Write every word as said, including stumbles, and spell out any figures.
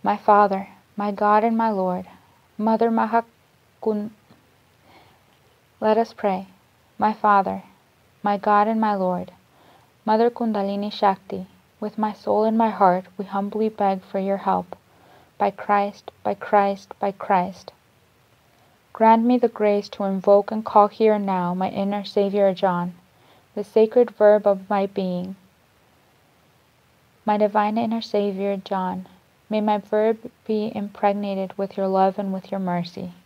My Father, my God and my Lord, Mother Mahakun, let us pray. My Father, my God and my Lord, Mother Kundalini Shakti, with my soul and my heart we humbly beg for your help. By Christ, by Christ, by Christ. Grant me the grace to invoke and call here and now my inner Savior John, the sacred verb of my being. My divine inner Savior John, may my verb be impregnated with your love and with your mercy.